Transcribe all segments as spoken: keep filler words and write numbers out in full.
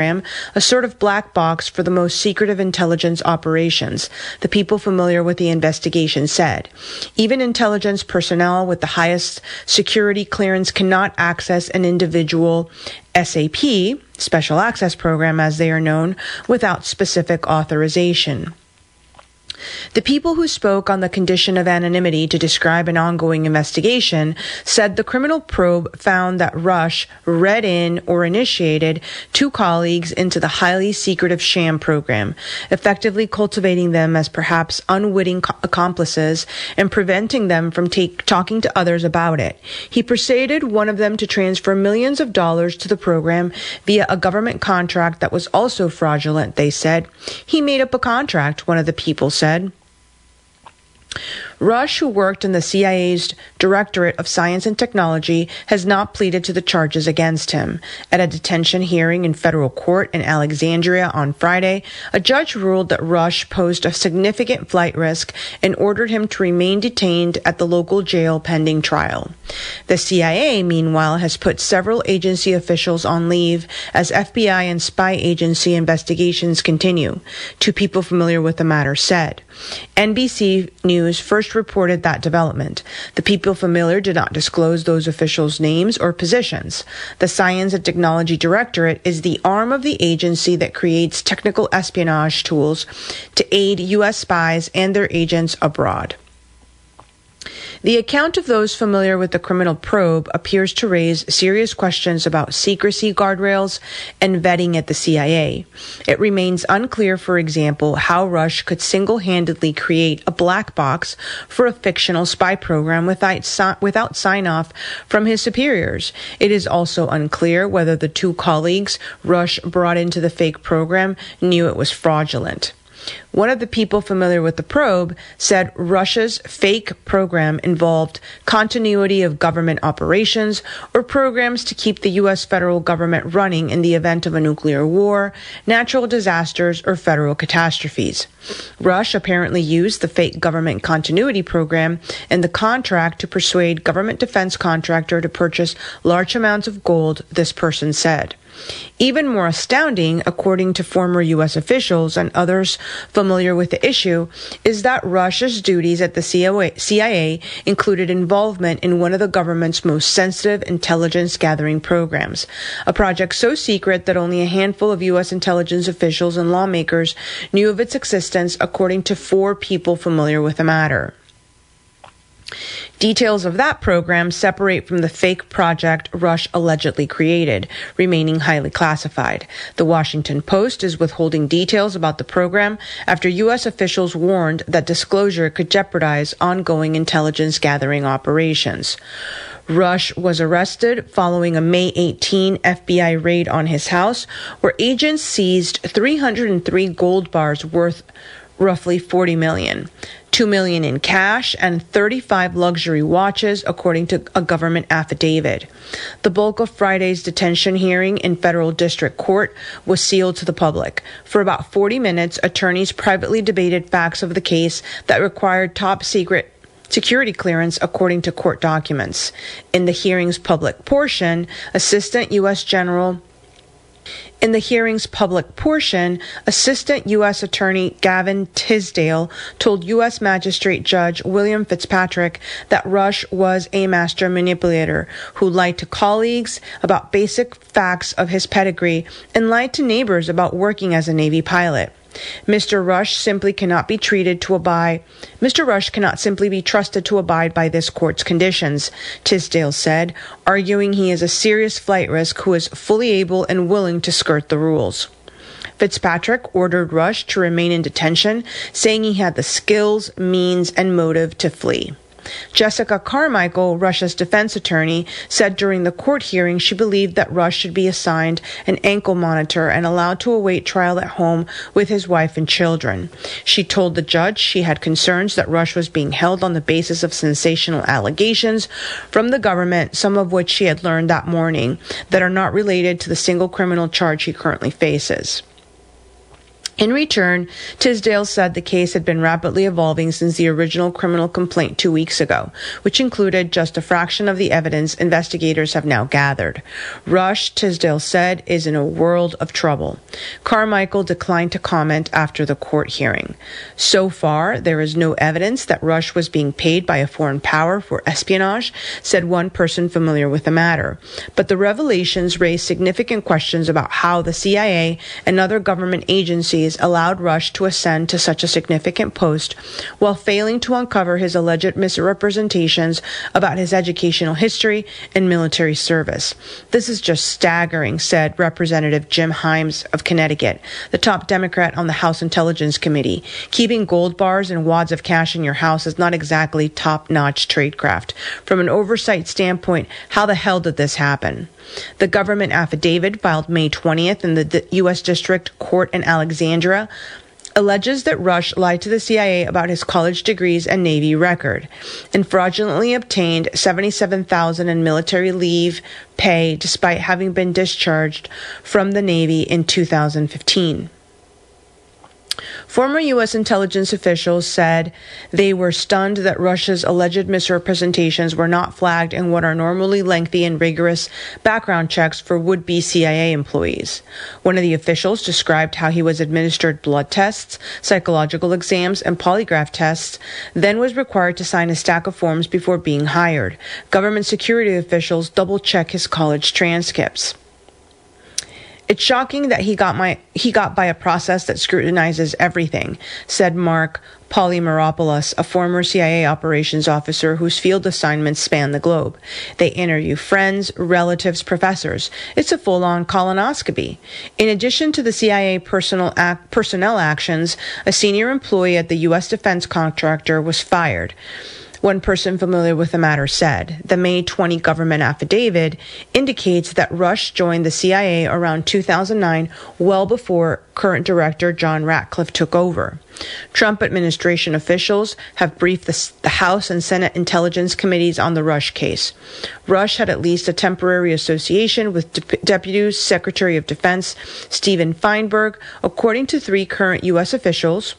a sort of black box for the most secretive intelligence operations, the people familiar with the investigation said. Even intelligence personnel with the highest security clearance cannot access an individual S A P, Special Access Program as they are known, without specific authorization. The people who spoke on the condition of anonymity to describe an ongoing investigation said the criminal probe found that Rush read in or initiated two colleagues into the highly secretive sham program, effectively cultivating them as perhaps unwitting co- accomplices and preventing them from take, talking to others about it. He persuaded one of them to transfer millions of dollars to the program via a government contract that was also fraudulent, they said. He made up a contract, one of the people said. Rush, who worked in the C I A's Directorate of Science and Technology, has not pleaded to the charges against him. At a detention hearing in federal court in Alexandria on Friday, a judge ruled that Rush posed a significant flight risk and ordered him to remain detained at the local jail pending trial. The C I A, meanwhile, has put several agency officials on leave as F B I and spy agency investigations continue, two people familiar with the matter said. N B C News first reported that development. The people familiar did not disclose those officials' names or positions. The Science and Technology Directorate is the arm of the agency that creates technical espionage tools to aid U S spies and their agents abroad. The account of those familiar with the criminal probe appears to raise serious questions about secrecy guardrails and vetting at the C I A. It remains unclear, for example, how Rush could single-handedly create a black box for a fictional spy program without, without sign-off from his superiors. It is also unclear whether the two colleagues Rush brought into the fake program knew it was fraudulent. One of the people familiar with the probe said Russia's fake program involved continuity of government operations or programs to keep the U S federal government running in the event of a nuclear war, natural disasters, or federal catastrophes. Rush apparently used the fake government continuity program in the contract to persuade government defense contractor to purchase large amounts of gold, this person said. Even more astounding, according to former U S officials and others familiar with the issue, is that Rush's duties at the C I A included involvement in one of the government's most sensitive intelligence gathering programs, a project so secret that only a handful of U S intelligence officials and lawmakers knew of its existence, according to four people familiar with the matter. Details of that program separate from the fake project Rush allegedly created, remaining highly classified. The Washington Post is withholding details about the program after U S officials warned that disclosure could jeopardize ongoing intelligence gathering operations. Rush was arrested following a May eighteenth F B I raid on his house, where agents seized three hundred three gold bars worth roughly forty million dollars. two million dollars in cash, and thirty-five luxury watches, according to a government affidavit. The bulk of Friday's detention hearing in federal district court was sealed to the public. For about forty minutes, attorneys privately debated facts of the case that required top secret security clearance, according to court documents. In the hearing's public portion, Assistant U S General In the hearing's public portion, Assistant U S Attorney Gavin Tisdale told U S Magistrate Judge William Fitzpatrick that Rush was a master manipulator who lied to colleagues about basic facts of his pedigree and lied to neighbors about working as a Navy pilot. Mister Rush simply cannot be treated to abide. Mister Rush cannot simply be trusted to abide by this court's conditions, Tisdale said, arguing he is a serious flight risk who is fully able and willing to skirt the rules. Fitzpatrick ordered Rush to remain in detention, saying he had the skills, means, and motive to flee. Jessica Carmichael, Rush's defense attorney, said during the court hearing she believed that Rush should be assigned an ankle monitor and allowed to await trial at home with his wife and children. She told the judge she had concerns that Rush was being held on the basis of sensational allegations from the government, some of which she had learned that morning, that are not related to the single criminal charge he currently faces. In return, Tisdale said the case had been rapidly evolving since the original criminal complaint two weeks ago, which included just a fraction of the evidence investigators have now gathered. Rush, Tisdale said, is in a world of trouble. Carmichael declined to comment after the court hearing. So far, there is no evidence that Rush was being paid by a foreign power for espionage, said one person familiar with the matter. But the revelations raise significant questions about how the C I A and other government agencies allowed Rush to ascend to such a significant post while failing to uncover his alleged misrepresentations about his educational history and military service. This is just staggering, said Representative Jim Himes of Connecticut, the top Democrat on the House Intelligence Committee. Keeping gold bars and wads of cash in your house is not exactly top-notch tradecraft. From an oversight standpoint, how the hell did this happen? The government affidavit filed May twentieth in the U S District Court in Alexandria alleges that Rush lied to the C I A about his college degrees and Navy record and fraudulently obtained seventy-seven thousand dollars in military leave pay despite having been discharged from the Navy in two thousand fifteen. Former U S intelligence officials said they were stunned that Rush's alleged misrepresentations were not flagged in what are normally lengthy and rigorous background checks for would-be C I A employees. One of the officials described how he was administered blood tests, psychological exams, and polygraph tests, then was required to sign a stack of forms before being hired. Government security officials double-check his college transcripts. It's shocking that he got my he got by a process that scrutinizes everything, said Mark Polymeropoulos, a former C I A operations officer whose field assignments span the globe. They interview friends, relatives, professors. It's a full-on colonoscopy. In addition to the C I A personal ac- personnel actions, a senior employee at the U S defense contractor was fired. One person familiar with the matter said. The May twentieth government affidavit indicates that Rush joined the C I A around two thousand nine, well before current director John Ratcliffe took over. Trump administration officials have briefed the, the House and Senate Intelligence Committees on the Rush case. Rush had at least a temporary association with De- Deputy Secretary of Defense Steven Feinberg, according to three current U S officials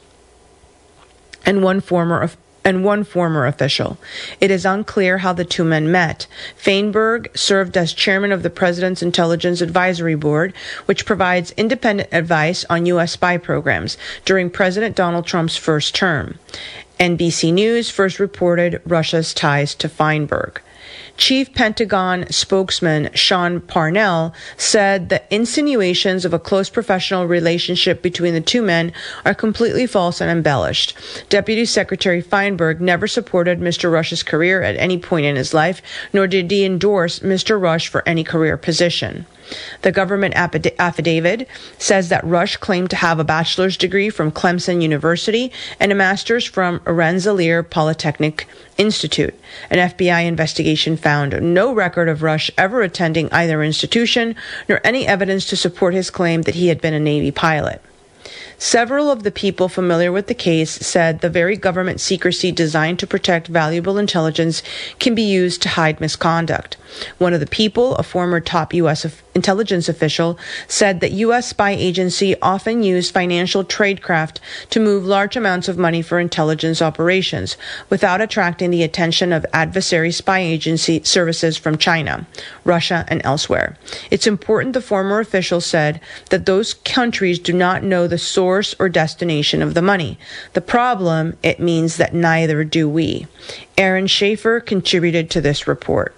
and one former official. and one former official. It is unclear how the two men met. Feinberg served as chairman of the President's Intelligence Advisory Board, which provides independent advice on U S spy programs during President Donald Trump's first term. N B C News first reported Russia's ties to Feinberg. Chief Pentagon spokesman Sean Parnell said the insinuations of a close professional relationship between the two men are completely false and embellished. Deputy Secretary Feinberg never supported Mister Rush's career at any point in his life, nor did he endorse Mister Rush for any career position. The government affidavit says that Rush claimed to have a bachelor's degree from Clemson University and a master's from Rensselaer Polytechnic Institute. An F B I investigation found no record of Rush ever attending either institution, nor any evidence to support his claim that he had been a Navy pilot. Several of the people familiar with the case said the very government secrecy designed to protect valuable intelligence can be used to hide misconduct. One of the people, a former top U S intelligence official, said that U S spy agency often used financial tradecraft to move large amounts of money for intelligence operations without attracting the attention of adversary spy agency services from China, Russia, and elsewhere. It's important, the former official said, that those countries do not know the source or destination of the money. The problem, it means that neither do we. Aaron Schaefer contributed to this report.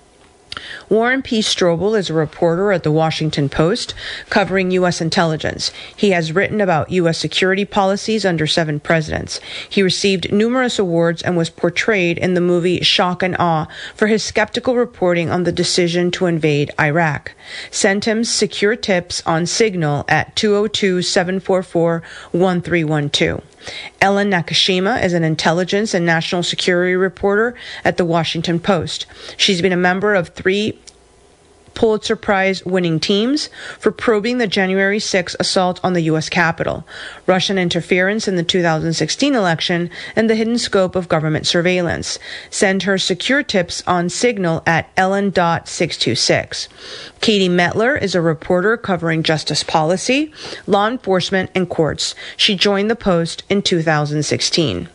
Warren P. Strobel is a reporter at The Washington Post covering U S intelligence. He has written about U S security policies under seven presidents. He received numerous awards and was portrayed in the movie Shock and Awe for his skeptical reporting on the decision to invade Iraq. Send him secure tips on Signal at two oh two, seven four four, one three one two. Ellen Nakashima is an intelligence and national security reporter at The Washington Post. She's been a member of three Pulitzer Prize-winning teams for probing the January sixth assault on the U S Capitol, Russian interference in the two thousand sixteen election, and the hidden scope of government surveillance. Send her secure tips on Signal at ellen dot six two six. Katie Metler is a reporter covering justice policy, law enforcement, and courts. She joined the Post in two thousand sixteen.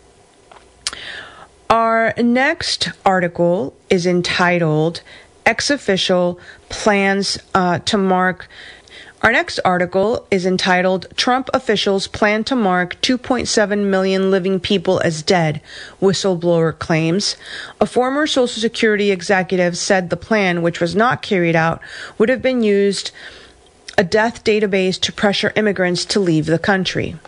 Our next article is entitled Ex Official Plans uh, to Mark. Our next article is entitled Trump Officials Plan to Mark two point seven million Living People as Dead, Whistleblower Claims. A former Social Security executive said the plan, which was not carried out, would have been used a death database to pressure immigrants to leave the country.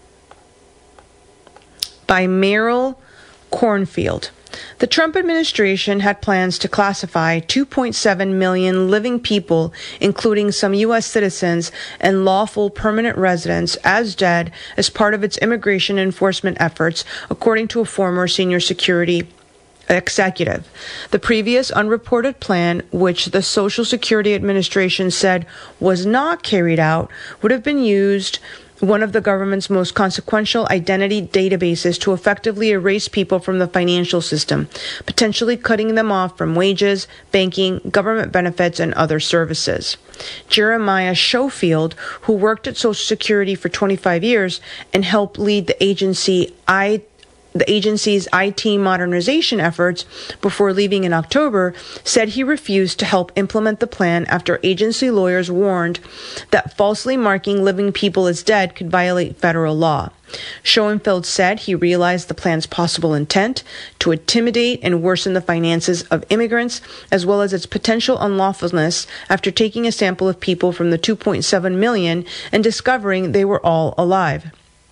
By Meryl Cornfield. The Trump administration had plans to classify two point seven million living people, including some U S citizens and lawful permanent residents, as dead as part of its immigration enforcement efforts, according to a former senior security executive. The previous unreported plan, which the Social Security Administration said was not carried out, would have been used one of the government's most consequential identity databases to effectively erase people from the financial system, potentially cutting them off from wages, banking, government benefits, and other services. Jeremiah Schofield, who worked at Social Security for twenty-five years and helped lead the agency I the agency's I T modernization efforts before leaving in October, said he refused to help implement the plan after agency lawyers warned that falsely marking living people as dead could violate federal law. Schoenfeld said he realized the plan's possible intent to intimidate and worsen the finances of immigrants, as well as its potential unlawfulness after taking a sample of people from the two point seven million and discovering they were all alive.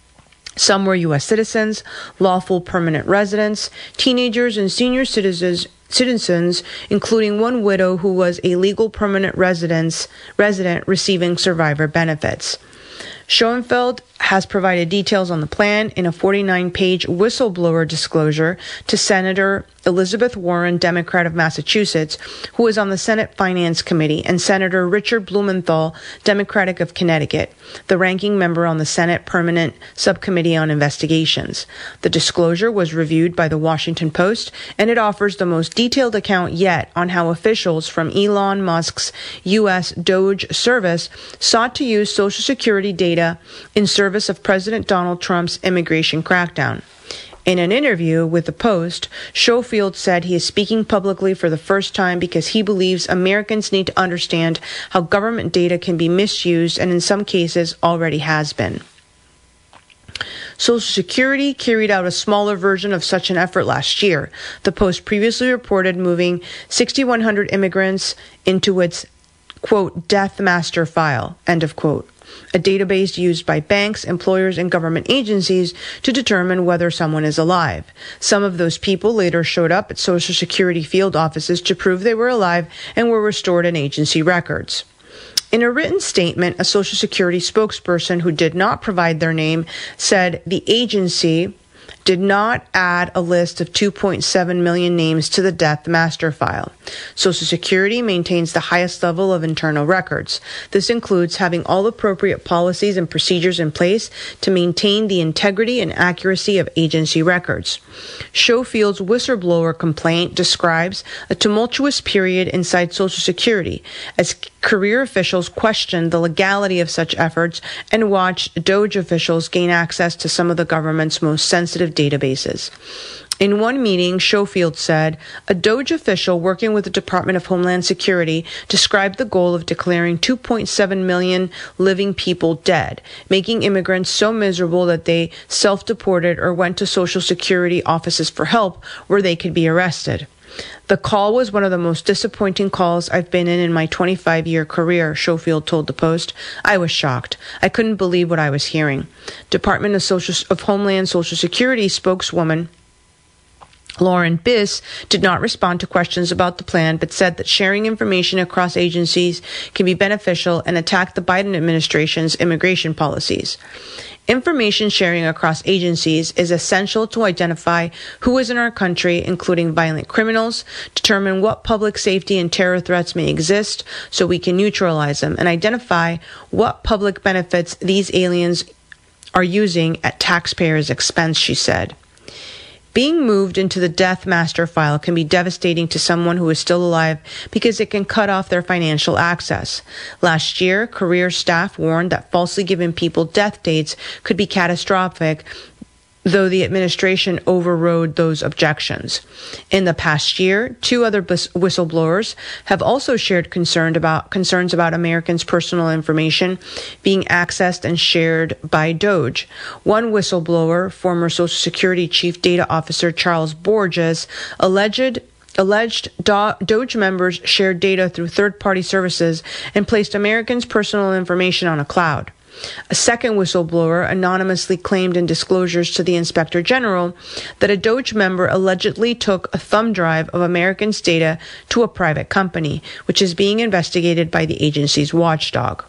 Some were U S citizens, lawful permanent residents, teenagers, and senior citizens, citizens, including one widow who was a legal permanent residence, resident receiving survivor benefits. Schoenfeld has provided details on the plan in a forty-nine page whistleblower disclosure to Senator Elizabeth Warren, Democrat of Massachusetts, who is on the Senate Finance Committee, and Senator Richard Blumenthal, Democratic of Connecticut, the ranking member on the Senate Permanent Subcommittee on Investigations. The disclosure was reviewed by the Washington Post, and it offers the most detailed account yet on how officials from Elon Musk's U S Doge service sought to use Social Security data in service of President Donald Trump's immigration crackdown. In an interview with the Post, Schofield said he is speaking publicly for the first time because he believes Americans need to understand how government data can be misused and in some cases already has been. Social Security carried out a smaller version of such an effort last year. The Post previously reported moving six thousand one hundred immigrants into its, quote, death master file, end of quote, a database used by banks, employers, and government agencies to determine whether someone is alive. Some of those people later showed up at Social Security field offices to prove they were alive and were restored in agency records. In a written statement, a Social Security spokesperson who did not provide their name said the agency did not add a list of two point seven million names to the death master file. Social Security maintains the highest level of internal records. This includes having all appropriate policies and procedures in place to maintain the integrity and accuracy of agency records. Schofield's whistleblower complaint describes a tumultuous period inside Social Security as career officials questioned the legality of such efforts and watched Doge officials gain access to some of the government's most sensitive databases. In one meeting, Schofield said, a Doge official working with the Department of Homeland Security described the goal of declaring two point seven million living people dead, making immigrants so miserable that they self-deported or went to Social Security offices for help where they could be arrested. The call was one of the most disappointing calls I've been in in my twenty-five-year career, Schofield told the Post. I was shocked. I couldn't believe what I was hearing. Department of, Social, of Homeland Social Security spokeswoman Lauren Biss did not respond to questions about the plan, but said that sharing information across agencies can be beneficial and attack the Biden administration's immigration policies. Information sharing across agencies is essential to identify who is in our country, including violent criminals, determine what public safety and terror threats may exist so we can neutralize them, and identify what public benefits these aliens are using at taxpayers' expense, she said. Being moved into the death master file can be devastating to someone who is still alive because it can cut off their financial access. Last year, career staff warned that falsely giving people death dates could be catastrophic, though the administration overrode those objections. In the past year, two other whistleblowers have also shared concern about, concerns about Americans' personal information being accessed and shared by Doge. One whistleblower, former Social Security Chief Data Officer Charles Borges, alleged Alleged Do- Doge members shared data through third-party services and placed Americans' personal information on a cloud. A second whistleblower anonymously claimed in disclosures to the Inspector General that a Doge member allegedly took a thumb drive of Americans' data to a private company, which is being investigated by the agency's watchdog.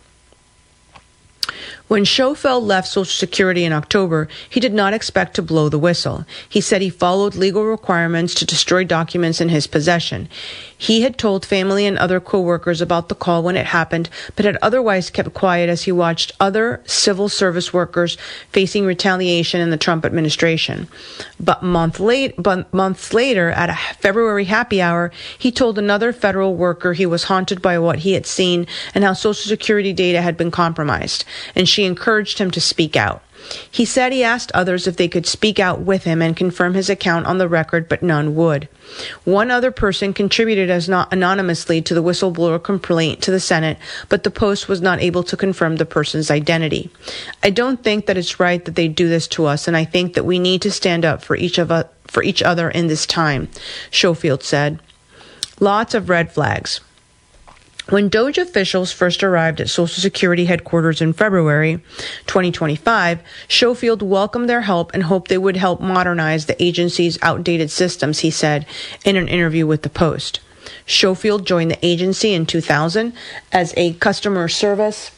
When Schofield left Social Security in October, he did not expect to blow the whistle. He said he followed legal requirements to destroy documents in his possession. He had told family and other co-workers about the call when it happened, but had otherwise kept quiet as he watched other civil service workers facing retaliation in the Trump administration. But, month late, but months later, at a February happy hour, he told another federal worker he was haunted by what he had seen and how Social Security data had been compromised, and she encouraged him to speak out. He said he asked others if they could speak out with him and confirm his account on the record, but none would. One other person contributed as not anonymously to the whistleblower complaint to the Senate, but the Post was not able to confirm the person's identity. I don't think that it's right that they do this to us, and I think that we need to stand up for each of us, for each other in this time, Schofield said. Lots of red flags. When Doge officials first arrived at Social Security headquarters in February twenty twenty-five, Schofield welcomed their help and hoped they would help modernize the agency's outdated systems, he said in an interview with the Post. Schofield joined the agency in two thousand as a customer service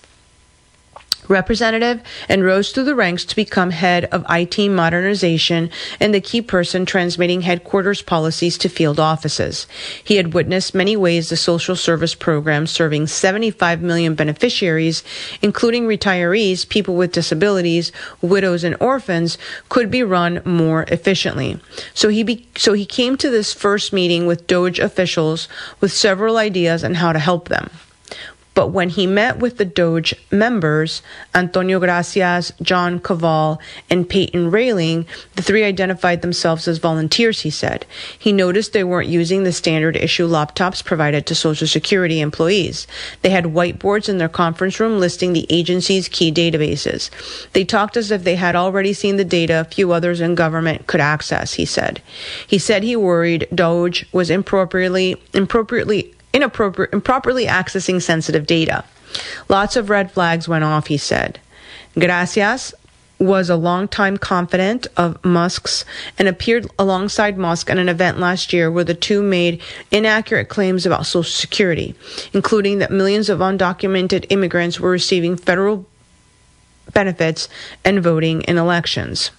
representative and rose through the ranks to become head of I T modernization and the key person transmitting headquarters policies to field offices. He had witnessed many ways the social service program serving seventy-five million beneficiaries, including retirees, people with disabilities, widows, and orphans, could be run more efficiently. So he be- so he came to this first meeting with Doge officials with several ideas on how to help them. But when he met with the Doge members, Antonio Gracias, John Koval, and Peyton Railing, the three identified themselves as volunteers, he said. He noticed they weren't using the standard issue laptops provided to Social Security employees. They had whiteboards in their conference room listing the agency's key databases. They talked as if they had already seen the data few others in government could access, he said. He said he worried Doge was improperly, impropriately Inappropriate, improperly accessing sensitive data. Lots of red flags went off, he said. Gracias was a longtime confidant of Musk's and appeared alongside Musk at an event last year where the two made inaccurate claims about Social Security, including that millions of undocumented immigrants were receiving federal benefits and voting in elections.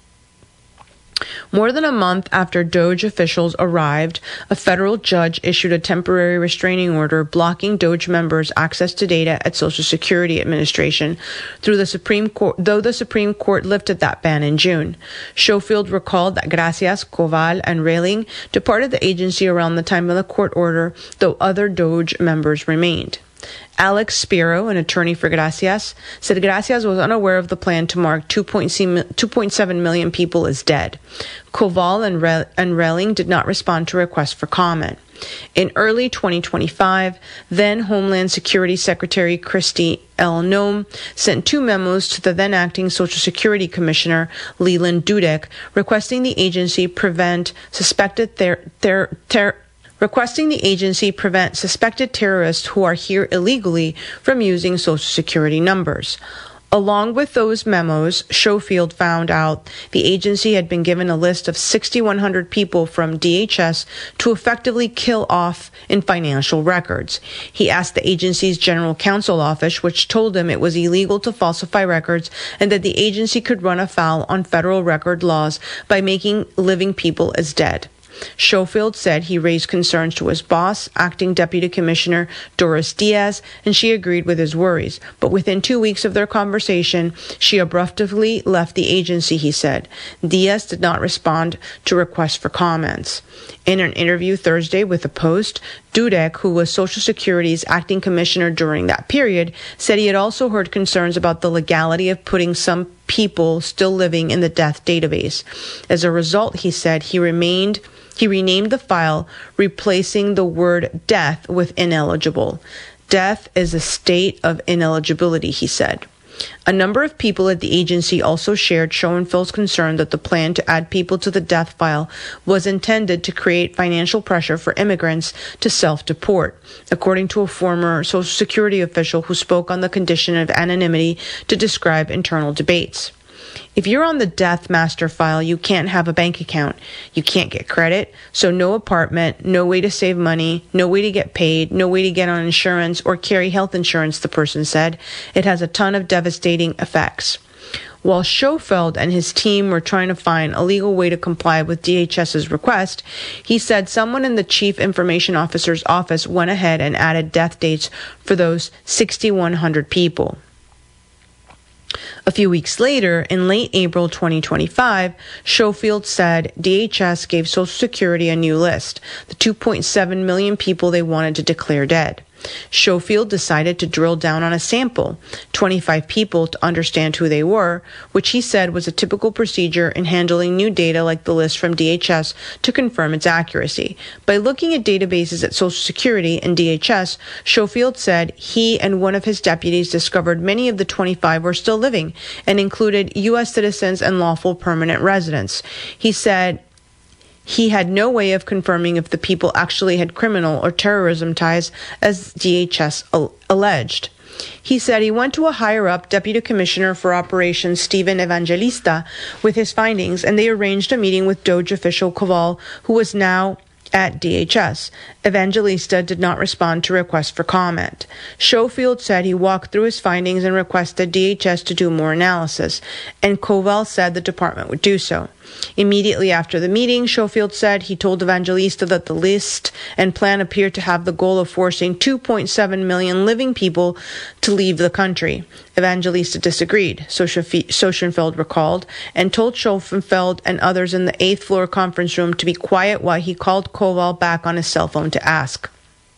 More than a month after Doge officials arrived, a federal judge issued a temporary restraining order blocking Doge members' access to data at Social Security Administration through the Supreme Court, though the Supreme Court lifted that ban in June. Schofield recalled that Gracias, Koval, and Railing departed the agency around the time of the court order, though other Doge members remained. Alex Spiro, an attorney for Gracias, said Gracias was unaware of the plan to mark two point seven million people as dead. Koval and, Re- and Railing did not respond to requests for comment. In early twenty twenty-five, then Homeland Security Secretary Kristi L. Noem sent two memos to the then-acting Social Security Commissioner Leland Dudek requesting the agency prevent suspected ter- ter- ter- requesting the agency prevent suspected terrorists who are here illegally from using Social Security numbers. Along with those memos, Schofield found out the agency had been given a list of six thousand one hundred people from D H S to effectively kill off in financial records. He asked the agency's general counsel office, which told him it was illegal to falsify records and that the agency could run afoul on federal record laws by making living people as dead. Schofield said he raised concerns to his boss, Acting Deputy Commissioner Doris Diaz, and she agreed with his worries. But within two weeks of their conversation, she abruptly left the agency, he said. Diaz did not respond to requests for comments. In an interview Thursday with the Post, Dudek, who was Social Security's acting commissioner during that period, said he had also heard concerns about the legality of putting some people still living in the death database. As a result, he said he remained He renamed the file, replacing the word death with ineligible. Death is a state of ineligibility, he said. A number of people at the agency also shared Schoenfeld's concern that the plan to add people to the death file was intended to create financial pressure for immigrants to self-deport, according to a former Social Security official who spoke on the condition of anonymity to describe internal debates. If you're on the death master file, you can't have a bank account. You can't get credit, so no apartment, no way to save money, no way to get paid, no way to get on insurance or carry health insurance, the person said. It has a ton of devastating effects. While Schofield and his team were trying to find a legal way to comply with DHS's request, he said someone in the Chief Information Officer's office went ahead and added death dates for those six thousand one hundred people. A few weeks later, in late April twenty twenty-five, Schofield said D H S gave Social Security a new list, the two point seven million people they wanted to declare dead. Schofield decided to drill down on a sample, twenty-five people, to understand who they were, which he said was a typical procedure in handling new data like the list from D H S to confirm its accuracy. By looking at databases at Social Security and D H S, Schofield said he and one of his deputies discovered many of the twenty-five were still living and included U S citizens and lawful permanent residents. He said he had no way of confirming if the people actually had criminal or terrorism ties, as D H S al- alleged. He said he went to a higher-up Deputy Commissioner for Operations, Stephen Evangelista, with his findings, and they arranged a meeting with Doge official Koval, who was now at D H S. Evangelista did not respond to requests for comment. Schofield said he walked through his findings and requested D H S to do more analysis, and Koval said the department would do so. Immediately after the meeting, Schofield said he told Evangelista that the list and plan appeared to have the goal of forcing two point seven million living people to leave the country. Evangelista disagreed, Schoenfeld recalled, and told Schoenfeld and others in the eighth floor conference room to be quiet while he called Koval back on his cell phone to ask.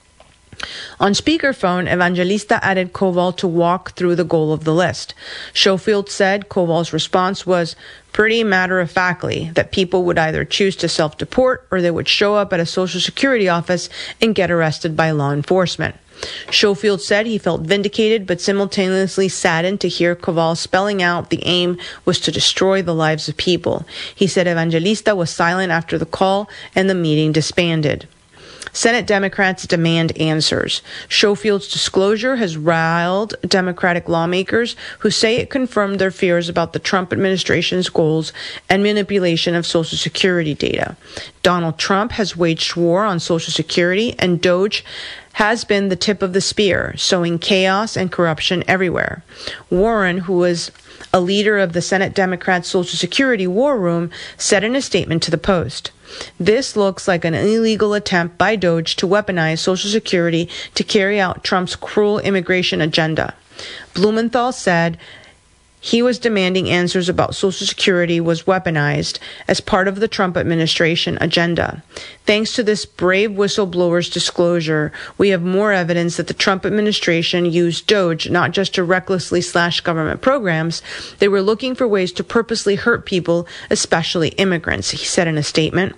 On speakerphone, Evangelista added Koval to walk through the goal of the list. Schofield said Koval's response was pretty matter-of-factly that people would either choose to self-deport or they would show up at a Social Security office and get arrested by law enforcement. Schofield said he felt vindicated but simultaneously saddened to hear Koval spelling out the aim was to destroy the lives of people. He said Evangelista was silent after the call and the meeting disbanded. Senate Democrats demand answers. Schofield's disclosure has riled Democratic lawmakers who say it confirmed their fears about the Trump administration's goals and manipulation of Social Security data. Donald Trump has waged war on Social Security, and Doge has been the tip of the spear, sowing chaos and corruption everywhere. Warren, who was a leader of the Senate Democrats' Social Security war room, said in a statement to the Post, "This looks like an illegal attempt by Doge to weaponize Social Security to carry out Trump's cruel immigration agenda." Blumenthal said he was demanding answers about Social Security was weaponized as part of the Trump administration agenda. Thanks to this brave whistleblower's disclosure, we have more evidence that the Trump administration used Doge not just to recklessly slash government programs. They were looking for ways to purposely hurt people, especially immigrants, he said in a statement.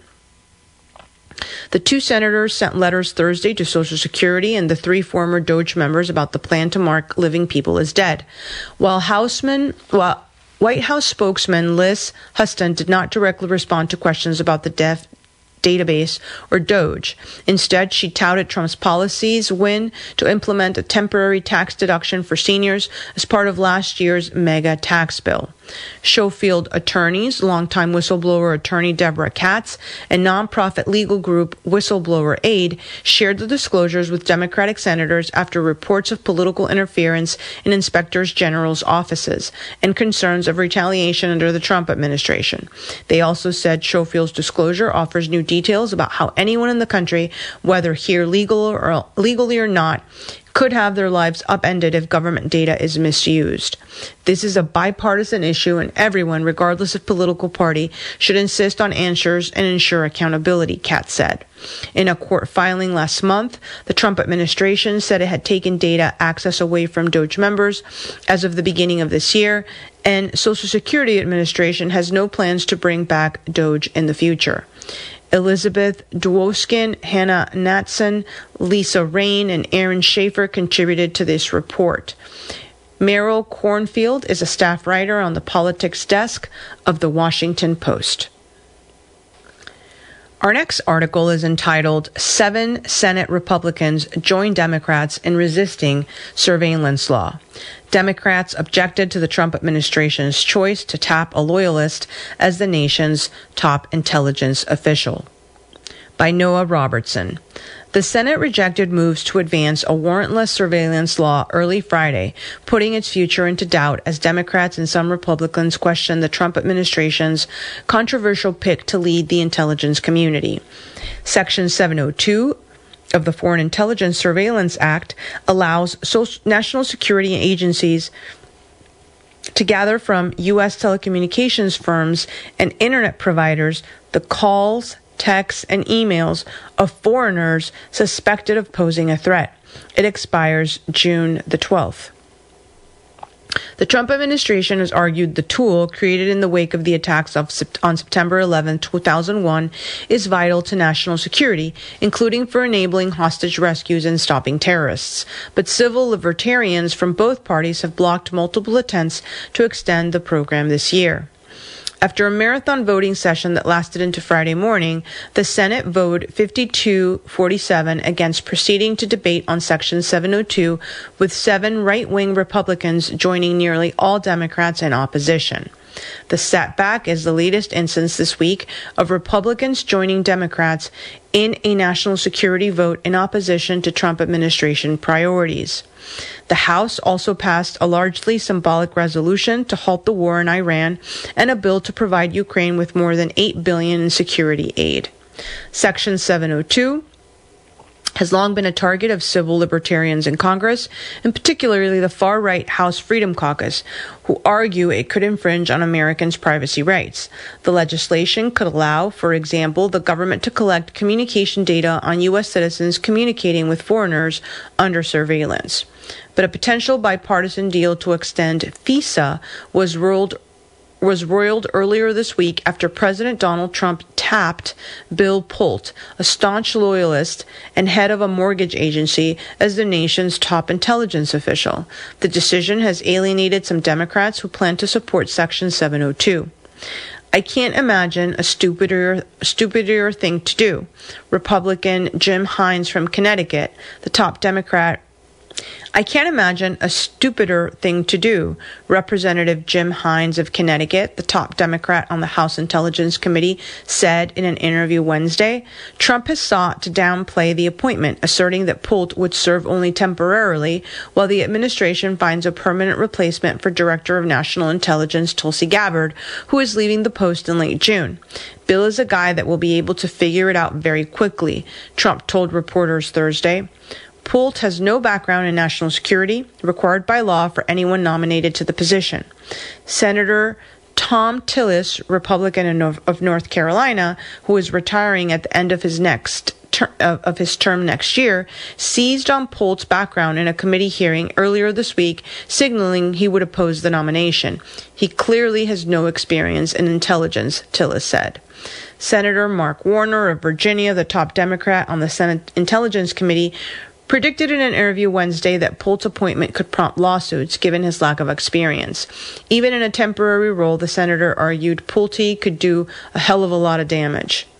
The two senators sent letters Thursday to Social Security and the three former Doge members about the plan to mark living people as dead. While Houseman, while White House spokesman Liz Huston did not directly respond to questions about the death Database, or DOGE. Instead, she touted Trump's policies win to implement a temporary tax deduction for seniors as part of last year's mega tax bill. Schofield attorneys, longtime whistleblower attorney Deborah Katz, and nonprofit legal group Whistleblower Aid shared the disclosures with Democratic senators after reports of political interference in inspectors general's offices and concerns of retaliation under the Trump administration. They also said Schofield's disclosure offers new details about how anyone in the country, whether here legal or legally or not, could have their lives upended if government data is misused. This is a bipartisan issue, and everyone, regardless of political party, should insist on answers and ensure accountability, Katz said. In a court filing last month, the Trump administration said it had taken data access away from DOGE members as of the beginning of this year, and Social Security Administration has no plans to bring back DOGE in the future. Elizabeth Dwoskin, Hannah Natson, Lisa Rain, and Aaron Schaefer contributed to this report. Meryl Cornfield is a staff writer on the politics desk of The Washington Post. Our next article is entitled, Seven Senate Republicans Join Democrats in Resisting Surveillance Law. Democrats objected to the Trump administration's choice to tap a loyalist as the nation's top intelligence official. By Noah Robertson. The Senate rejected moves to advance a warrantless surveillance law early Friday, putting its future into doubt as Democrats and some Republicans questioned the Trump administration's controversial pick to lead the intelligence community. Section seven oh two of the Foreign Intelligence Surveillance Act allows social, national security agencies to gather from U S telecommunications firms and internet providers the calls, texts, and emails of foreigners suspected of posing a threat. It expires June the twelfth. The Trump administration has argued the tool, created in the wake of the attacks of, on September eleventh, two thousand one, is vital to national security, including for enabling hostage rescues and stopping terrorists. But civil libertarians from both parties have blocked multiple attempts to extend the program this year. After a marathon voting session that lasted into Friday morning, the Senate voted fifty-two forty-seven against proceeding to debate on Section seven oh two, with seven right-wing Republicans joining nearly all Democrats in opposition. The setback is the latest instance this week of Republicans joining Democrats in a national security vote in opposition to Trump administration priorities. The House also passed a largely symbolic resolution to halt the war in Iran and a bill to provide Ukraine with more than eight billion dollars in security aid. Section seven oh two has long been a target of civil libertarians in Congress, and particularly the far-right House Freedom Caucus, who argue it could infringe on Americans' privacy rights. The legislation could allow, for example, the government to collect communication data on U S citizens communicating with foreigners under surveillance. But a potential bipartisan deal to extend FISA was ruled was roiled earlier this week after President Donald Trump tapped Bill Pulte, a staunch loyalist and head of a mortgage agency, as the nation's top intelligence official. The decision has alienated some Democrats who plan to support Section seven oh two. I can't imagine a stupider, stupider thing to do. Republican Jim Hines from Connecticut, the top Democrat, I can't imagine a stupider thing to do, Representative Jim Hines of Connecticut, the top Democrat on the House Intelligence Committee, said in an interview Wednesday. Trump has sought to downplay the appointment, asserting that Pulte would serve only temporarily while the administration finds a permanent replacement for Director of National Intelligence Tulsi Gabbard, who is leaving the post in late June. Bill is a guy that will be able to figure it out very quickly, Trump told reporters Thursday. Pulte has no background in national security, required by law for anyone nominated to the position. Senator Tom Tillis, Republican of North Carolina, who is retiring at the end of his next ter- of his term next year, seized on Pulte's background in a committee hearing earlier this week, signaling he would oppose the nomination. He clearly has no experience in intelligence, Tillis said. Senator Mark Warner of Virginia, the top Democrat on the Senate Intelligence Committee, predicted in an interview Wednesday that Pulte's appointment could prompt lawsuits given his lack of experience. Even in a temporary role, the senator argued Pulte could do a hell of a lot of damage.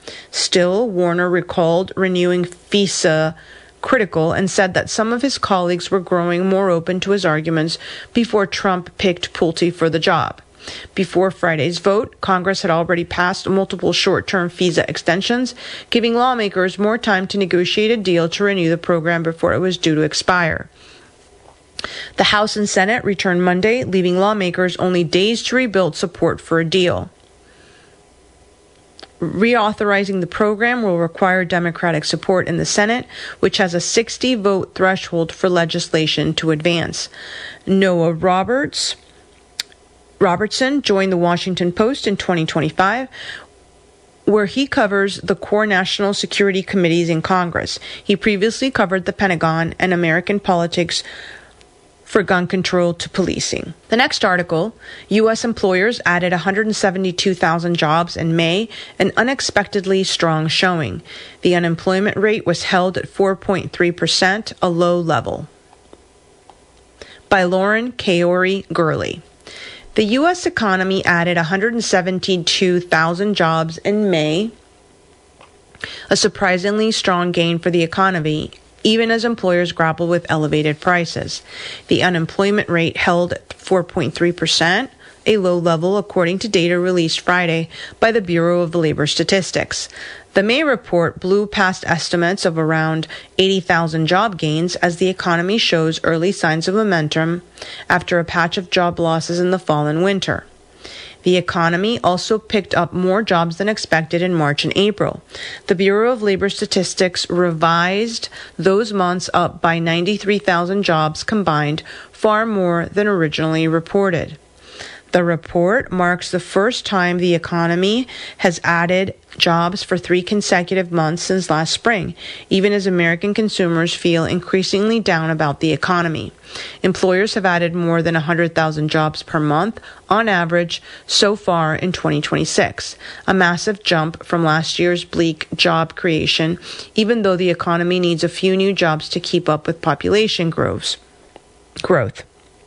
Still, Warner recalled renewing FISA critical and said that some of his colleagues were growing more open to his arguments before Trump picked Pulte for the job. Before Friday's vote, Congress had already passed multiple short-term FISA extensions, giving lawmakers more time to negotiate a deal to renew the program before it was due to expire. The House and Senate returned Monday, leaving lawmakers only days to rebuild support for a deal. Reauthorizing the program will require Democratic support in the Senate, which has a sixty-vote threshold for legislation to advance. Noah Roberts Robertson joined the Washington Post in twenty twenty-five, where he covers the core national security committees in Congress. He previously covered the Pentagon and American politics for gun control to policing. The next article, U S employers added one hundred seventy-two thousand jobs in May, an unexpectedly strong showing. The unemployment rate was held at four point three percent, a low level. By Lauren Kaori Gurley. The U S economy added one hundred seventy-two thousand jobs in May, a surprisingly strong gain for the economy, even as employers grapple with elevated prices. The unemployment rate held at four point three percent, a low level according to data released Friday by the Bureau of Labor Statistics. The May report blew past estimates of around eighty thousand job gains as the economy shows early signs of momentum after a patch of job losses in the fall and winter. The economy also picked up more jobs than expected in March and April. The Bureau of Labor Statistics revised those months up by ninety-three thousand jobs combined, far more than originally reported. The report marks the first time the economy has added jobs for three consecutive months since last spring, even as American consumers feel increasingly down about the economy. Employers have added more than one hundred thousand jobs per month, on average, so far in twenty twenty-six, a massive jump from last year's bleak job creation, even though the economy needs a few new jobs to keep up with population growth. Growth.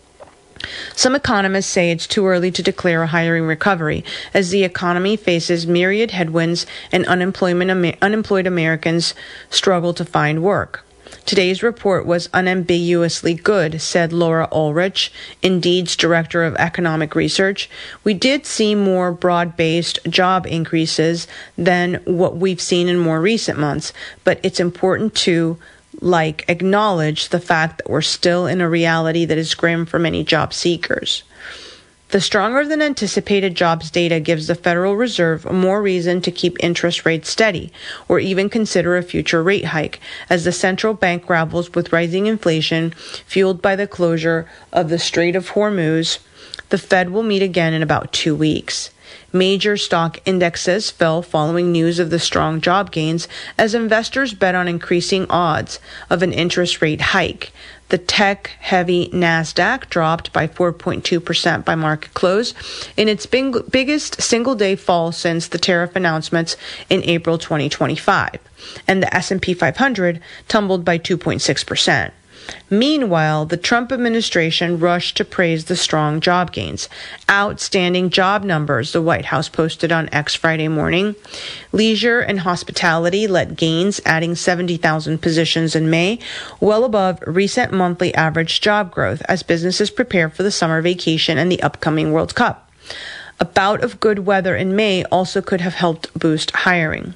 Some economists say it's too early to declare a hiring recovery, as the economy faces myriad headwinds and unemployment, unemployed Americans struggle to find work. Today's report was unambiguously good, said Laura Ulrich, Indeed's Director of Economic Research. We did see more broad-based job increases than what we've seen in more recent months, but it's important to like acknowledge the fact that we're still in a reality that is grim for many job seekers. The stronger than anticipated jobs data gives the Federal Reserve more reason to keep interest rates steady, or even consider a future rate hike, as the central bank grapples with rising inflation fueled by the closure of the Strait of Hormuz. The Fed will meet again in about two weeks. Major stock indexes fell following news of the strong job gains as investors bet on increasing odds of an interest rate hike. The tech-heavy NASDAQ dropped by four point two percent by market close in its big, biggest single-day fall since the tariff announcements in April twenty twenty-five, and the S and P five hundred tumbled by two point six percent. Meanwhile, the Trump administration rushed to praise the strong job gains. Outstanding job numbers, the White House posted on X Friday morning. Leisure and hospitality led gains, adding seventy thousand positions in May, well above recent monthly average job growth as businesses prepare for the summer vacation and the upcoming World Cup. A bout of good weather in May also could have helped boost hiring.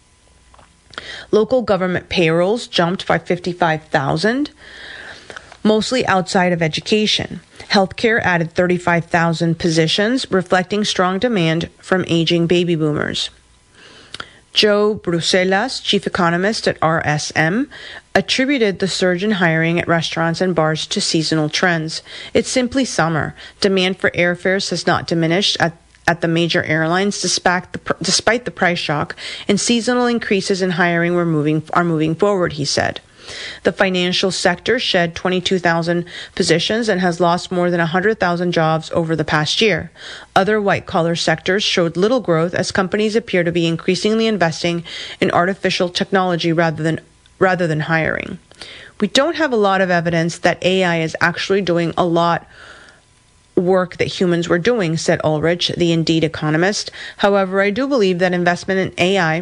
Local government payrolls jumped by fifty-five thousand, mostly outside of education. Healthcare added thirty-five thousand positions, reflecting strong demand from aging baby boomers. Joe Bruselas, chief economist at R S M, attributed the surge in hiring at restaurants and bars to seasonal trends. It's simply summer. Demand for airfares has not diminished at at the major airlines despite the, despite the price shock, and seasonal increases in hiring were moving, are moving forward, he said. The financial sector shed twenty-two thousand positions and has lost more than one hundred thousand jobs over the past year. Other white-collar sectors showed little growth as companies appear to be increasingly investing in artificial technology rather than rather than hiring. We don't have a lot of evidence that A I is actually doing a lot work that humans were doing, said Ulrich, the Indeed economist. However, I do believe that investment in A I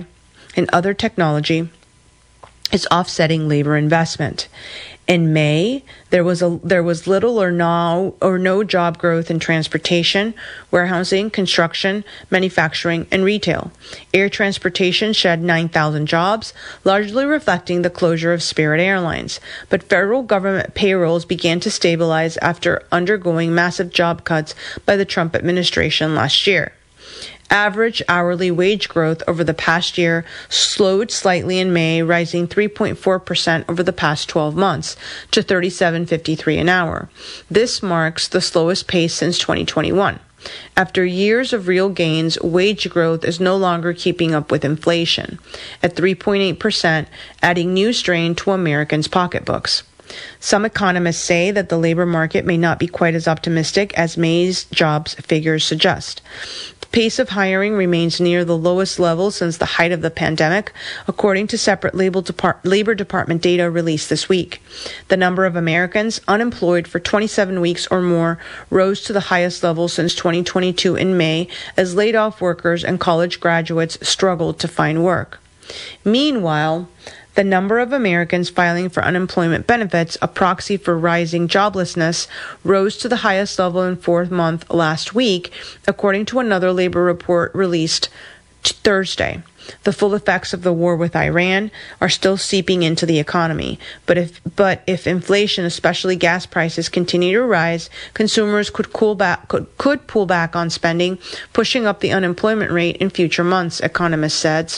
and other technology is offsetting labor investment. In May, there was a there was little or no or no job growth in transportation, warehousing, construction, manufacturing, and retail. Air transportation shed nine thousand jobs, largely reflecting the closure of Spirit Airlines. But federal government payrolls began to stabilize after undergoing massive job cuts by the Trump administration last year. Average hourly wage growth over the past year slowed slightly in May, rising three point four percent over the past twelve months to thirty-seven fifty-three an hour. This marks the slowest pace since twenty twenty-one. After years of real gains, wage growth is no longer keeping up with inflation, at three point eight percent, adding new strain to Americans' pocketbooks. Some economists say that the labor market may not be quite as optimistic as May's jobs figures suggest. Pace of hiring remains near the lowest level since the height of the pandemic, according to separate Labor Department data released this week. The number of Americans unemployed for twenty-seven weeks or more rose to the highest level since twenty twenty-two in May, as laid-off workers and college graduates struggled to find work. Meanwhile, the number of Americans filing for unemployment benefits, a proxy for rising joblessness, rose to the highest level in fourth month last week, according to another labor report released Thursday. The full effects of the war with Iran are still seeping into the economy, but if but if inflation, especially gas prices, continue to rise, consumers could cool back could, could pull back on spending, pushing up the unemployment rate in future months, economists said.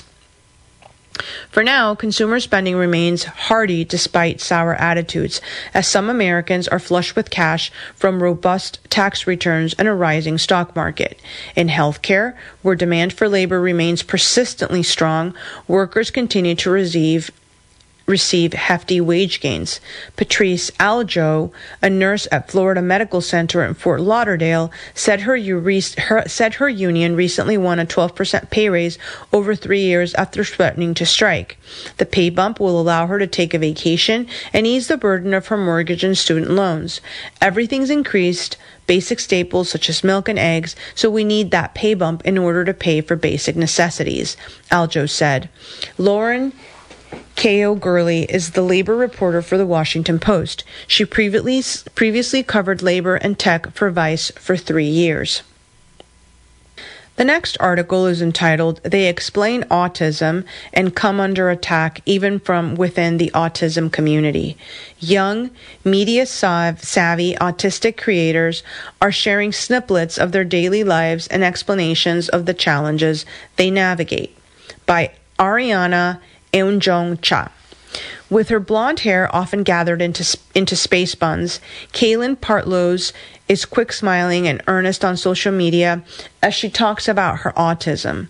For now, consumer spending remains hardy despite sour attitudes, as some Americans are flush with cash from robust tax returns and a rising stock market. In healthcare, where demand for labor remains persistently strong, workers continue to receive receive hefty wage gains. Patrice Aljo, a nurse at Florida Medical Center in Fort Lauderdale, said her, her, said her union recently won a twelve percent pay raise over three years after threatening to strike. The pay bump will allow her to take a vacation and ease the burden of her mortgage and student loans. Everything's increased, basic staples such as milk and eggs, so we need that pay bump in order to pay for basic necessities, Aljo said. Lauren K O Gurley is the labor reporter for the Washington Post. She previously previously covered labor and tech for Vice for three years. The next article is entitled, "They Explain Autism and Come Under Attack Even from Within the Autism Community." Young, media-savvy autistic creators are sharing snippets of their daily lives and explanations of the challenges they navigate. By Ariana Eunjong Cha. With her blonde hair often gathered into into space buns, Kaylin Partlows is quick smiling and earnest on social media as she talks about her autism.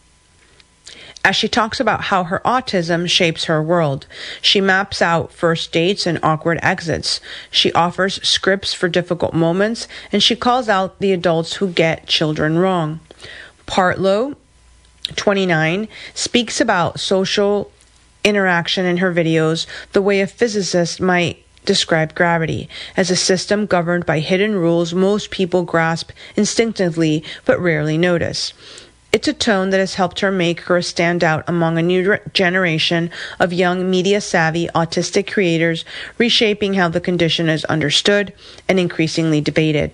As she talks about how her autism shapes her world, she maps out first dates and awkward exits. She offers scripts for difficult moments, and she calls out the adults who get children wrong. Partlow, twenty-nine, speaks about social interaction in her videos the way a physicist might describe gravity, as a system governed by hidden rules most people grasp instinctively but rarely notice. It's a tone that has helped her make her stand out among a new generation of young media-savvy autistic creators, reshaping how the condition is understood and increasingly debated.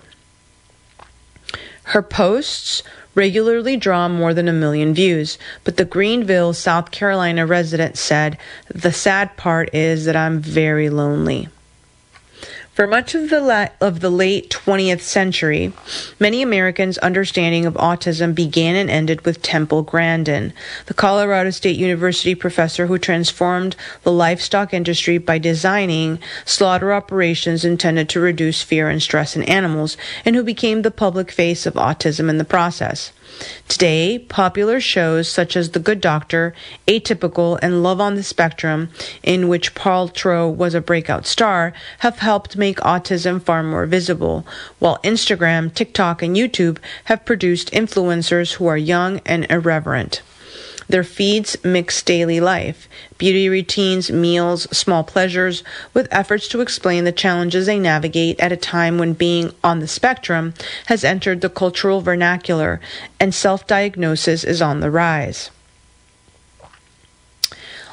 Her posts regularly draw more than a million views, but the Greenville, South Carolina resident said, "The sad part is that I'm very lonely." For much of the la- of the late twentieth century, many Americans' understanding of autism began and ended with Temple Grandin, the Colorado State University professor who transformed the livestock industry by designing slaughter operations intended to reduce fear and stress in animals, and who became the public face of autism in the process. Today, popular shows such as The Good Doctor, Atypical, and Love on the Spectrum, in which Paltrow was a breakout star, have helped make autism far more visible, while Instagram, TikTok, and YouTube have produced influencers who are young and irreverent. Their feeds mix daily life, beauty routines, meals, small pleasures, with efforts to explain the challenges they navigate at a time when being on the spectrum has entered the cultural vernacular and self-diagnosis is on the rise.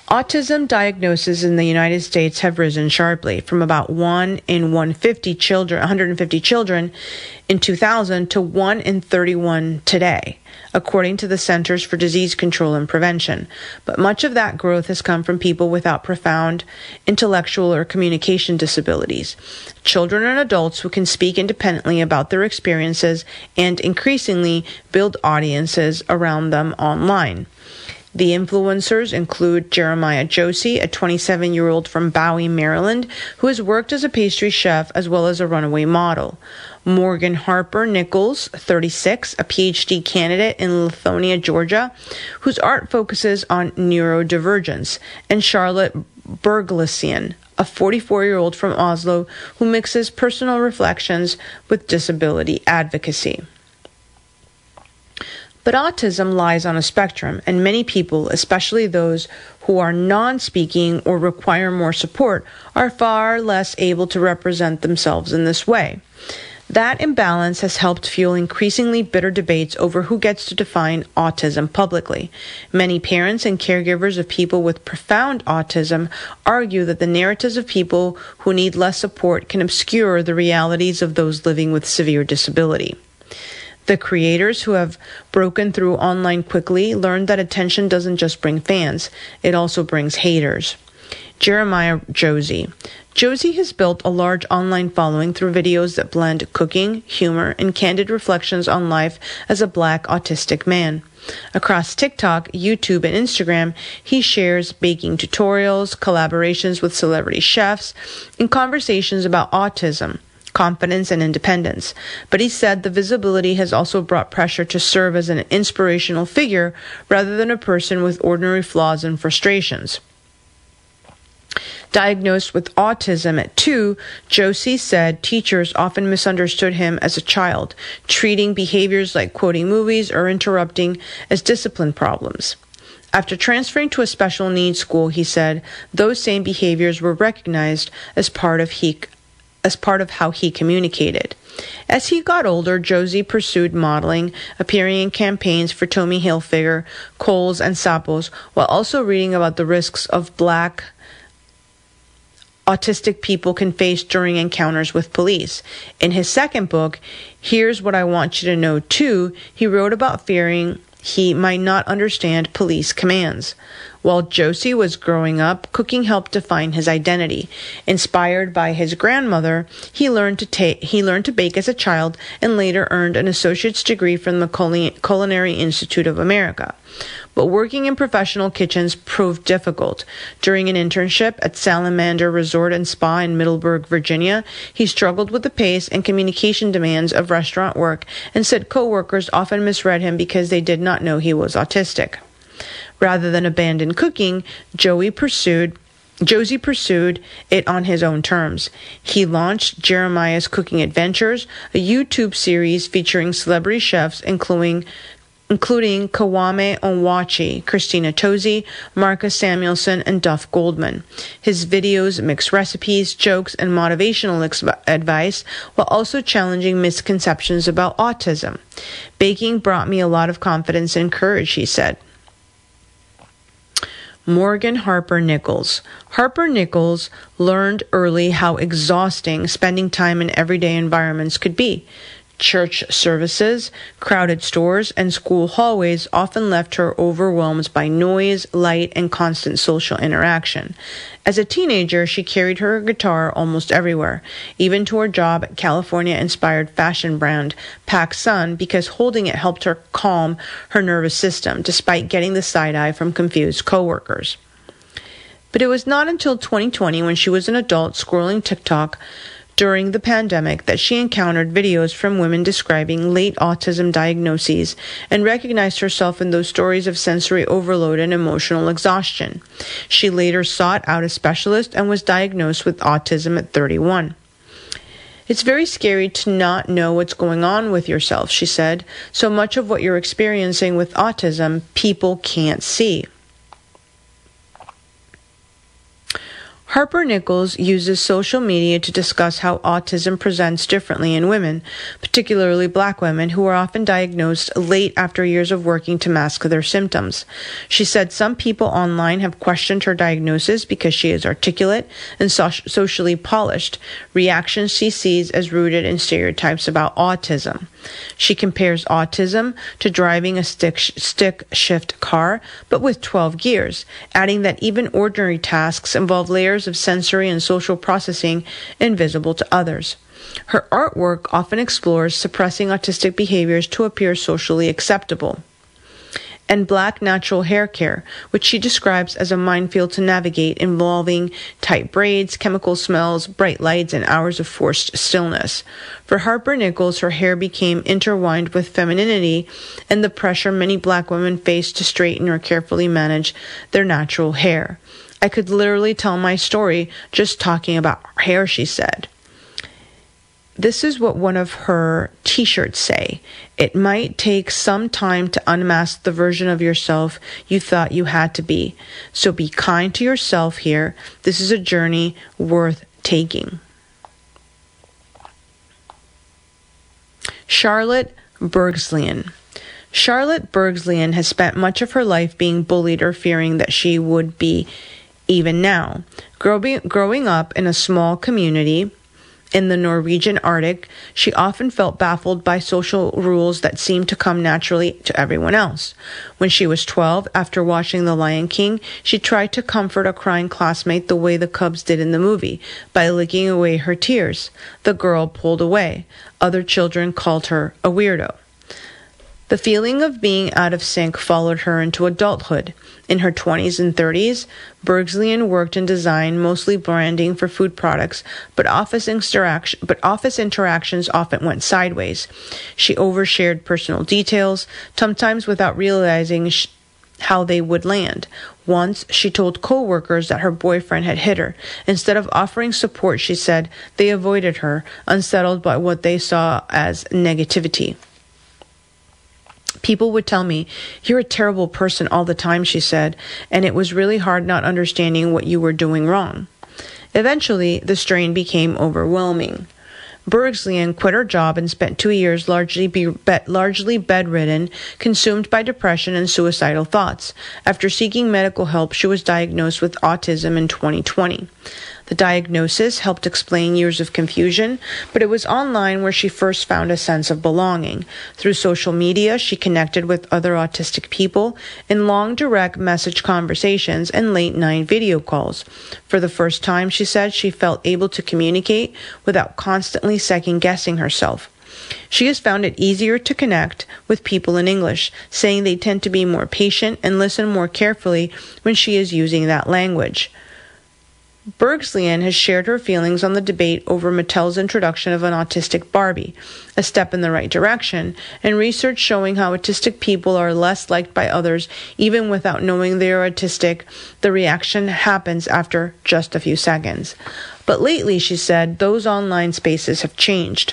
Autism diagnoses in the United States have risen sharply, from about one in one hundred fifty children, one hundred fifty children in two thousand to one in thirty-one today, according to the Centers for Disease Control and Prevention. But much of that growth has come from people without profound intellectual or communication disabilities. Children and adults who can speak independently about their experiences and increasingly build audiences around them online. The influencers include Jeremiah Josie, a twenty-seven-year-old from Bowie, Maryland, who has worked as a pastry chef as well as a runaway model. Morgan Harper Nichols, thirty-six, a P H D candidate in Lithonia, Georgia, whose art focuses on neurodivergence, and Charlotte Berglesian, a forty-four-year-old from Oslo, who mixes personal reflections with disability advocacy. But autism lies on a spectrum, and many people, especially those who are non-speaking or require more support, are far less able to represent themselves in this way. That imbalance has helped fuel increasingly bitter debates over who gets to define autism publicly. Many parents and caregivers of people with profound autism argue that the narratives of people who need less support can obscure the realities of those living with severe disability. The creators who have broken through online quickly learned that attention doesn't just bring fans, it also brings haters. Jeremiah Josie. Josie has built a large online following through videos that blend cooking, humor, and candid reflections on life as a Black autistic man. Across TikTok, YouTube, and Instagram, he shares baking tutorials, collaborations with celebrity chefs, and conversations about autism, confidence, and independence. But he said the visibility has also brought pressure to serve as an inspirational figure rather than a person with ordinary flaws and frustrations. Diagnosed with autism at two, Josie said teachers often misunderstood him as a child, treating behaviors like quoting movies or interrupting as discipline problems. After transferring to a special needs school, he said those same behaviors were recognized as part of he as part of how he communicated. As he got older, Josie pursued modeling, appearing in campaigns for Tommy Hilfiger, Kohl's, and Zappos, while also reading about the risks of Black autistic people can face during encounters with police. In his second book, Here's What I Want You to Know Too, he wrote about fearing he might not understand police commands. While Josie was growing up, cooking helped define his identity. Inspired by his grandmother, he learned to ta- he learned to bake as a child and later earned an associate's degree from the Cul- Culinary Institute of America. But working in professional kitchens proved difficult. During an internship at Salamander Resort and Spa in Middleburg, Virginia, he struggled with the pace and communication demands of restaurant work and said coworkers often misread him because they did not know he was autistic. Rather than abandon cooking, Joey pursued Josie pursued it on his own terms. He launched Jeremiah's Cooking Adventures, a YouTube series featuring celebrity chefs including including Kwame Onwuachi, Christina Tosi, Marcus Samuelson, and Duff Goldman. His videos mix recipes, jokes, and motivational ex- advice, while also challenging misconceptions about autism. Baking brought me a lot of confidence and courage, he said. Morgan Harper Nichols. Harper Nichols learned early how exhausting spending time in everyday environments could be. Church services, crowded stores, and school hallways often left her overwhelmed by noise, light, and constant social interaction. As a teenager, she carried her guitar almost everywhere, even to her job at California-inspired fashion brand PacSun, because holding it helped her calm her nervous system, despite getting the side-eye from confused coworkers. But it was not until twenty twenty, when she was an adult scrolling TikTok during the pandemic, that she encountered videos from women describing late autism diagnoses and recognized herself in those stories of sensory overload and emotional exhaustion. She later sought out a specialist and was diagnosed with autism at thirty-one. It's very scary to not know what's going on with yourself, she said. So much of what you're experiencing with autism, people can't see. Harper Nichols uses social media to discuss how autism presents differently in women, particularly black women, who are often diagnosed late after years of working to mask their symptoms. She said some people online have questioned her diagnosis because she is articulate and so- socially polished, reactions she sees as rooted in stereotypes about autism. She compares autism to driving a stick, stick shift car, but with twelve gears, adding that even ordinary tasks involve layers of sensory and social processing invisible to others. Her artwork often explores suppressing autistic behaviors to appear socially acceptable. And black natural hair care, which she describes as a minefield to navigate, involving tight braids, chemical smells, bright lights, and hours of forced stillness. For Harper Nichols, her hair became intertwined with femininity and the pressure many black women face to straighten or carefully manage their natural hair. I could literally tell my story just talking about hair, she said. This is what one of her t-shirts say. It might take some time to unmask the version of yourself you thought you had to be. So be kind to yourself here. This is a journey worth taking. Charlotte Bergslian. Charlotte Bergslian has spent much of her life being bullied or fearing that she would be even now. Growing, growing up in a small community in the Norwegian Arctic, she often felt baffled by social rules that seemed to come naturally to everyone else. When she was twelve, after watching The Lion King, she tried to comfort a crying classmate the way the cubs did in the movie, by licking away her tears. The girl pulled away. Other children called her a weirdo. The feeling of being out of sync followed her into adulthood. In her twenties and thirties, Bergslian worked in design, mostly branding for food products, but office, interaction, but office interactions often went sideways. She overshared personal details, sometimes without realizing sh- how they would land. Once, she told co-workers that her boyfriend had hit her. Instead of offering support, she said, they avoided her, unsettled by what they saw as negativity. People would tell me, you're a terrible person all the time, she said, and it was really hard not understanding what you were doing wrong. Eventually, the strain became overwhelming. Bergslian quit her job and spent two years largely, be, be, largely bedridden, consumed by depression and suicidal thoughts. After seeking medical help, she was diagnosed with autism in twenty twenty. The diagnosis helped explain years of confusion, but it was online where she first found a sense of belonging. Through social media, she connected with other autistic people in long direct message conversations and late-night video calls. For the first time, she said, she felt able to communicate without constantly second-guessing herself. She has found it easier to connect with people in English, saying they tend to be more patient and listen more carefully when she is using that language. Bergslian has shared her feelings on the debate over Mattel's introduction of an autistic Barbie, a step in the right direction, and research showing how autistic people are less liked by others even without knowing they are autistic. The reaction happens after just a few seconds. But lately, she said, those online spaces have changed.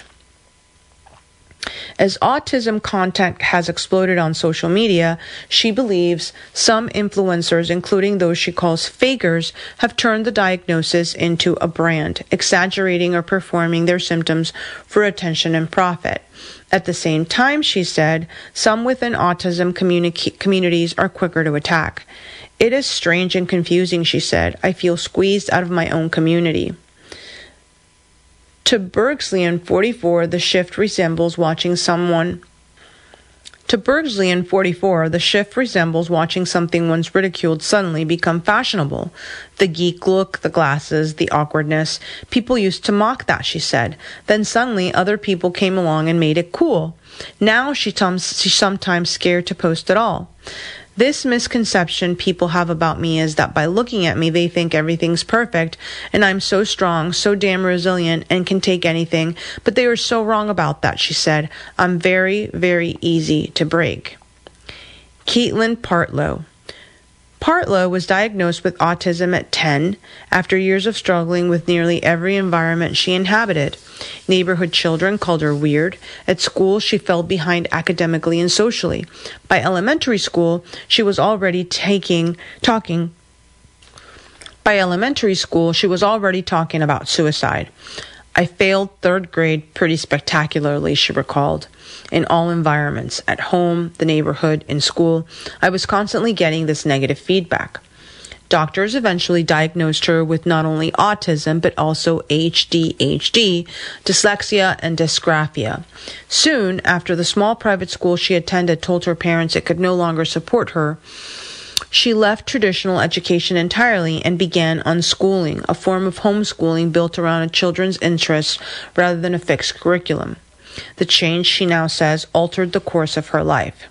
As autism content has exploded on social media, she believes some influencers, including those she calls fakers, have turned the diagnosis into a brand, exaggerating or performing their symptoms for attention and profit. At the same time, she said, some within autism communi- communities are quicker to attack. It is strange and confusing, she said. I feel squeezed out of my own community. To Bergslian, forty-four, the shift resembles watching someone. To Bergslian, forty-four, the shift resembles watching something once ridiculed suddenly become fashionable. The geek look, the glasses, the awkwardness. People used to mock that, she said. Then suddenly other people came along and made it cool. Now she tums- she's sometimes scared to post at all. This misconception people have about me is that by looking at me, they think everything's perfect, and I'm so strong, so damn resilient, and can take anything, but they are so wrong about that, she said. I'm very, very easy to break. Caitlin Partlow. Partlow was diagnosed with autism at ten after years of struggling with nearly every environment she inhabited. Neighborhood children called her weird. At school, she fell behind academically and socially. By elementary school, she was already taking, talking By elementary school, she was already talking about suicide. I failed third grade pretty spectacularly, she recalled. In all environments, at home, the neighborhood, in school, I was constantly getting this negative feedback. Doctors eventually diagnosed her with not only autism, but also A D H D, dyslexia, and dysgraphia. Soon, after the small private school she attended told her parents it could no longer support her, she left traditional education entirely and began unschooling, a form of homeschooling built around a children's interests rather than a fixed curriculum. The change, she now says, altered the course of her life.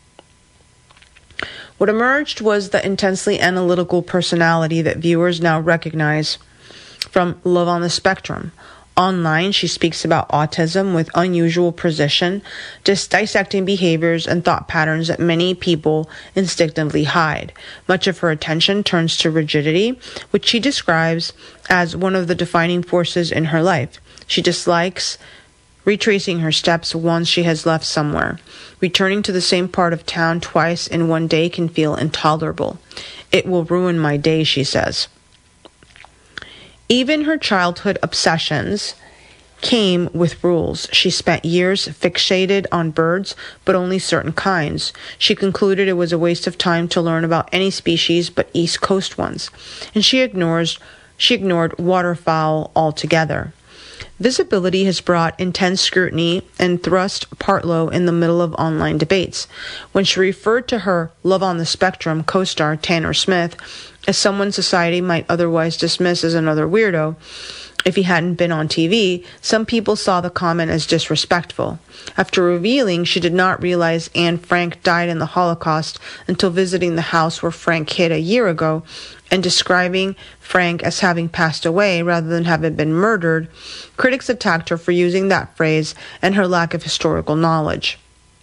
What emerged was the intensely analytical personality that viewers now recognize from Love on the Spectrum. Online, she speaks about autism with unusual precision, just dissecting behaviors and thought patterns that many people instinctively hide. Much of her attention turns to rigidity, which she describes as one of the defining forces in her life. She dislikes retracing her steps once she has left somewhere. Returning to the same part of town twice in one day can feel intolerable. It will ruin my day, she says. Even her childhood obsessions came with rules. She spent years fixated on birds, but only certain kinds. She concluded it was a waste of time to learn about any species but East Coast ones, and she ignores she ignored waterfowl altogether. Visibility has brought intense scrutiny and thrust Partlow in the middle of online debates. When she referred to her Love on the Spectrum co-star Tanner Smith as someone society might otherwise dismiss as another weirdo, if he hadn't been on T V, some people saw the comment as disrespectful. After revealing she did not realize Anne Frank died in the Holocaust until visiting the house where Frank hid a year ago, and describing Frank as having passed away rather than having been murdered, critics attacked her for using that phrase and her lack of historical knowledge.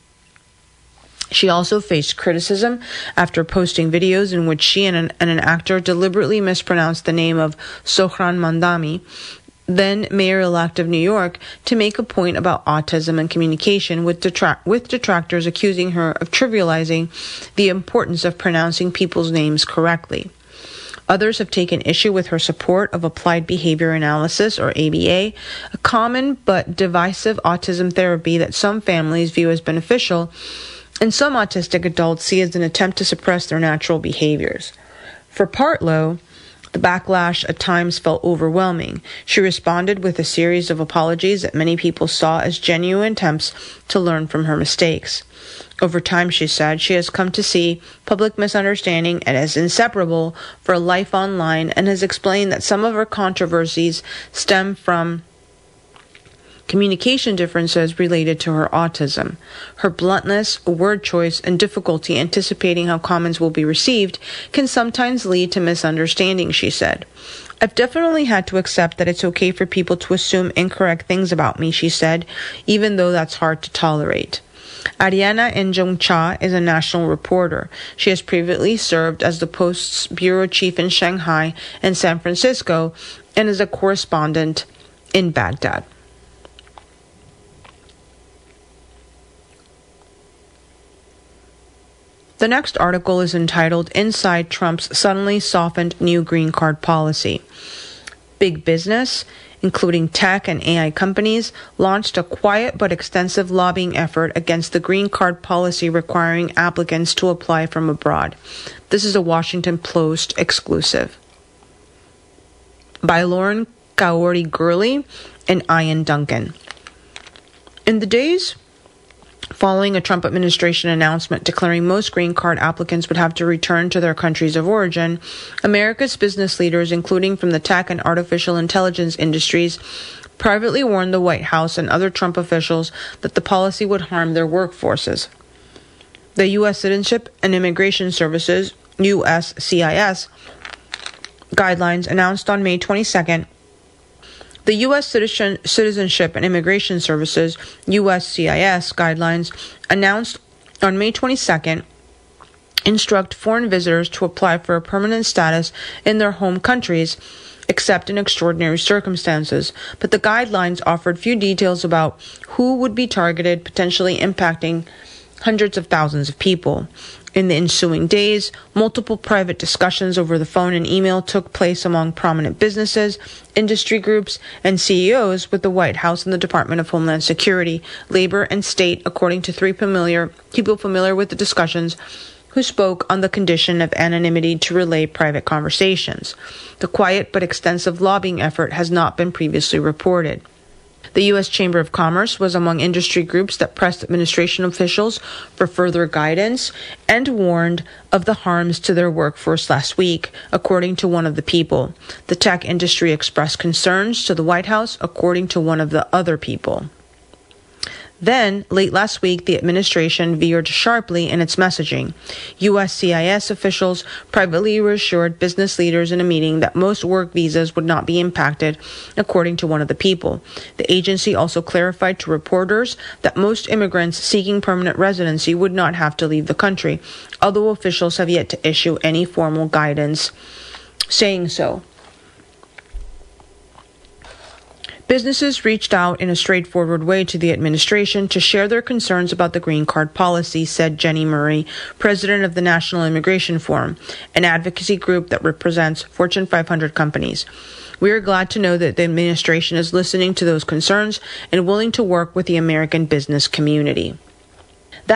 She also faced criticism after posting videos in which she and an, and an actor deliberately mispronounced the name of Zohran Mamdani, then mayor-elect of New York, to make a point about autism and communication, with, detract- with detractors accusing her of trivializing the importance of pronouncing people's names correctly. Others have taken issue with her support of applied behavior analysis, or A B A, a common but divisive autism therapy that some families view as beneficial and some autistic adults see as an attempt to suppress their natural behaviors. For Partlow, the backlash at times felt overwhelming. She responded with a series of apologies that many people saw as genuine attempts to learn from her mistakes. Over time, she said, she has come to see public misunderstanding as inseparable for life online, and has explained that some of her controversies stem from communication differences related to her autism. Her bluntness, word choice, and difficulty anticipating how comments will be received can sometimes lead to misunderstanding, she said. I've definitely had to accept that it's okay for people to assume incorrect things about me, she said, even though that's hard to tolerate. Ariana Njong-Cha is a national reporter. She has previously served as the Post's bureau chief in Shanghai and San Francisco, and is a correspondent in Baghdad. The next article is entitled Inside Trump's Suddenly Softened New Green Card Policy. Big business, including tech and A I companies, launched a quiet but extensive lobbying effort against the green card policy requiring applicants to apply from abroad. This is a Washington Post exclusive. By Lauren Kaori-Gurley and Ian Duncan. In the days following a Trump administration announcement declaring most green card applicants would have to return to their countries of origin, America's business leaders, including from the tech and artificial intelligence industries, privately warned the White House and other Trump officials that the policy would harm their workforces. The U S Citizenship and Immigration Services, U S C I S, guidelines announced on May twenty-second. The U S Citizen, Citizenship and Immigration Services, U S C I S, guidelines announced on May twenty-second instruct foreign visitors to apply for a permanent status in their home countries, except in extraordinary circumstances. But the guidelines offered few details about who would be targeted, potentially impacting hundreds of thousands of people. In the ensuing days, multiple private discussions over the phone and email took place among prominent businesses, industry groups, and C E Os with the White House and the Department of Homeland Security, Labor, and State, according to three familiar people familiar with the discussions who spoke on the condition of anonymity to relay private conversations. The quiet but extensive lobbying effort has not been previously reported. The U S Chamber of Commerce was among industry groups that pressed administration officials for further guidance and warned of the harms to their workforce last week, according to one of the people. The tech industry expressed concerns to the White House, according to one of the other people. Then, late last week, the administration veered sharply in its messaging. U S C I S officials privately reassured business leaders in a meeting that most work visas would not be impacted, according to one of the people. The agency also clarified to reporters that most immigrants seeking permanent residency would not have to leave the country, although officials have yet to issue any formal guidance saying so. Businesses reached out in a straightforward way to the administration to share their concerns about the green card policy, said Jenny Murray, president of the National Immigration Forum, an advocacy group that represents Fortune five hundred companies. We are glad to know that the administration is listening to those concerns and willing to work with the American business community.